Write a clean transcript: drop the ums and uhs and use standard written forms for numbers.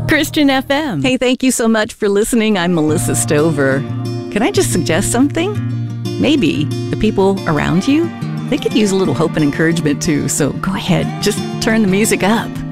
Christian FM. Hey, thank you so much for listening. I'm Melissa Stover. Can I just suggest something? Maybe the people around you, they could use a little hope and encouragement too. So go ahead, just turn the music up.